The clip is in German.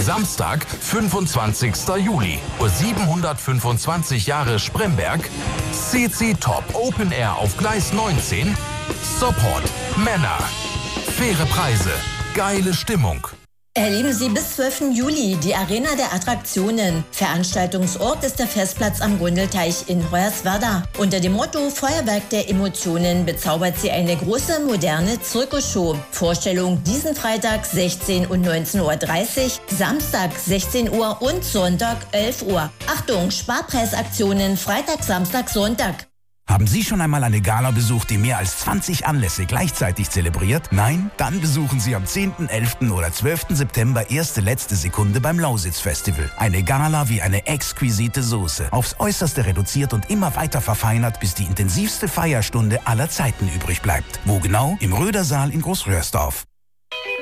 Samstag, 25. Juli, Uhr 725 Jahre Spremberg, CC Top Open Air auf Gleis 19, Support, Männer, faire Preise, geile Stimmung. Erleben Sie bis 12. Juli die Arena der Attraktionen. Veranstaltungsort ist der Festplatz am Gundelteich in Hoyerswerda. Unter dem Motto Feuerwerk der Emotionen bezaubert sie eine große moderne Zirkusshow. Vorstellung diesen Freitag 16 und 19.30 Uhr, Samstag 16 Uhr und Sonntag 11 Uhr. Achtung, Sparpreisaktionen Freitag, Samstag, Sonntag. Haben Sie schon einmal eine Gala besucht, die mehr als 20 Anlässe gleichzeitig zelebriert? Nein? Dann besuchen Sie am 10., 11. oder 12. September erste letzte Sekunde beim Lausitz-Festival. Eine Gala wie eine exquisite Soße. Aufs Äußerste reduziert und immer weiter verfeinert, bis die intensivste Feierstunde aller Zeiten übrig bleibt. Wo genau? Im Rödersaal in Großröhrsdorf.